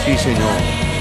Sí, Señor.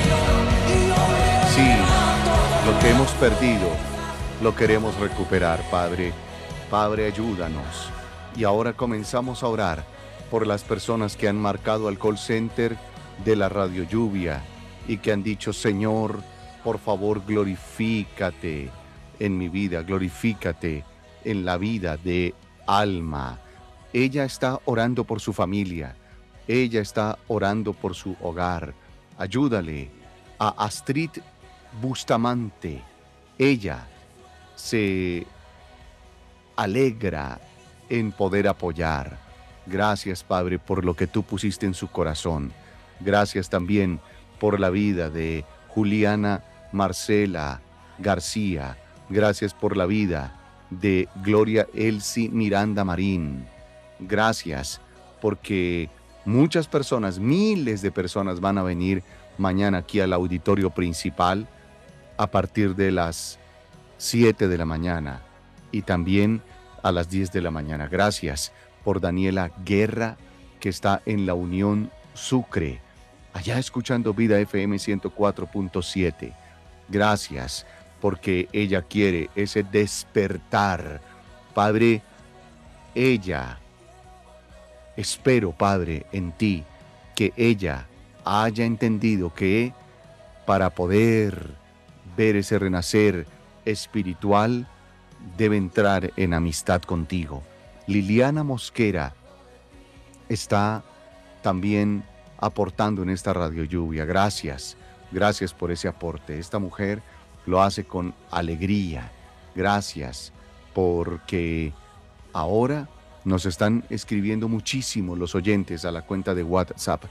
Sí, lo que hemos perdido lo queremos recuperar, Padre. Padre, ayúdanos. Y ahora comenzamos a orar por las personas que han marcado al call center de la Radio Lluvia y que han dicho, Señor, por favor, glorifícate en mi vida, glorifícate en la vida de Alma. Ella está orando por su familia, ella está orando por su hogar. Ayúdale a Astrid Bustamante. Ella se alegra en poder apoyar. Gracias, Padre, por lo que tú pusiste en su corazón. Gracias también por la vida de Juliana Marcela García. Gracias por la vida de Gloria Elsie Miranda Marín. Gracias porque muchas personas, miles de personas van a venir mañana aquí al auditorio principal a partir de las 7 de la mañana y también a las 10 de la mañana. Gracias por Daniela Guerra, que está en la Unión Sucre, allá escuchando Vida FM 104.7. Gracias porque ella quiere ese despertar. Padre, ella, espero, Padre, en ti, que ella haya entendido que para poder ver ese renacer espiritual, debe entrar en amistad contigo. Liliana Mosquera está también aportando en esta Radio Lluvia. Gracias, gracias por ese aporte. Esta mujer lo hace con alegría. Gracias porque ahora nos están escribiendo muchísimo los oyentes a la cuenta de WhatsApp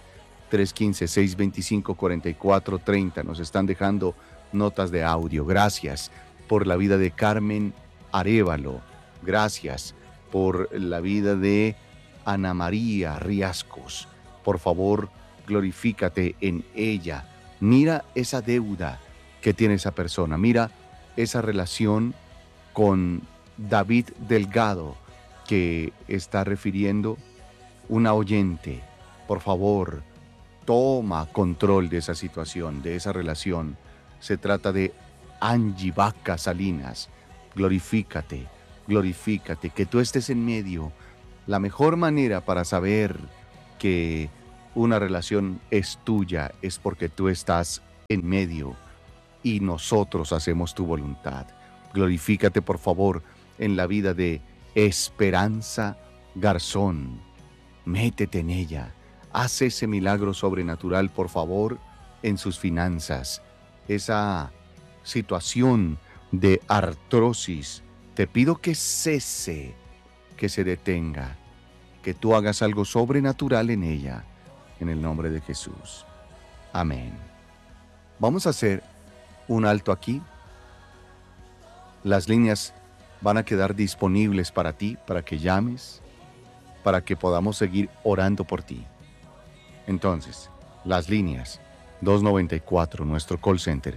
315-625-4430. Nos están dejando notas de audio. Gracias por la vida de Carmen Arévalo. Gracias por la vida de Ana María Riascos. Por favor, glorifícate en ella. Mira esa deuda que tiene esa persona. Mira esa relación con David Delgado que está refiriendo una oyente. Por favor, toma control de esa situación, de esa relación. Se trata de Angie Vaca Salinas. Glorifícate, glorifícate, que tú estés en medio. La mejor manera para saber que una relación es tuya es porque tú estás en medio y nosotros hacemos tu voluntad. Glorifícate, por favor, en la vida de Esperanza Garzón. Métete en ella. Haz ese milagro sobrenatural, por favor, en sus finanzas. Esa situación de artrosis, te pido que cese, que se detenga, que tú hagas algo sobrenatural en ella, en el nombre de Jesús. Amén. Vamos a hacer un alto aquí. Las líneas van a quedar disponibles para ti, para que llames, para que podamos seguir orando por ti. Entonces, las líneas 294, nuestro call center,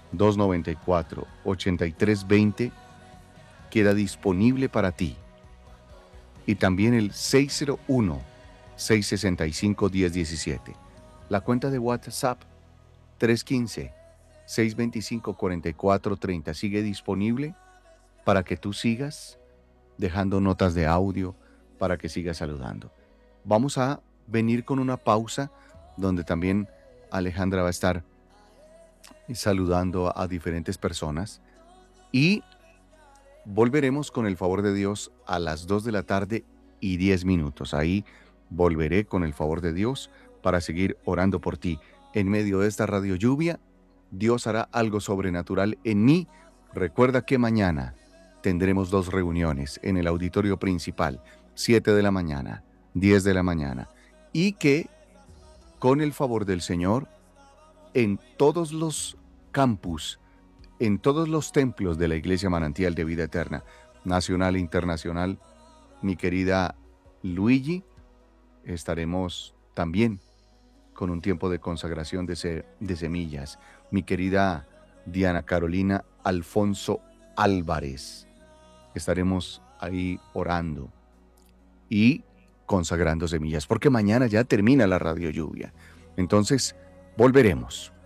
294-8320, queda disponible para ti. Y también el 601-665-1017. La cuenta de WhatsApp 315-625-4430 sigue disponible para que tú sigas dejando notas de audio, para que sigas saludando. Vamos a venir con una pausa donde también Alejandra va a estar saludando a diferentes personas y volveremos con el favor de Dios a las 2 de la tarde y 10 minutos. Ahí volveré con el favor de Dios para seguir orando por ti. En medio de esta Radio Lluvia, Dios hará algo sobrenatural en mí. Recuerda que mañana tendremos 2 reuniones en el auditorio principal, 7 de la mañana, 10 de la mañana, y que con el favor del Señor, en todos los campus, en todos los templos de la Iglesia Manantial de Vida Eterna, nacional e internacional, mi querida Luigi, estaremos también con un tiempo de consagración de semillas. Mi querida Diana Carolina Alfonso Álvarez, estaremos ahí orando y consagrando semillas, porque mañana ya termina la Radio Lluvia. Entonces, Volveremos.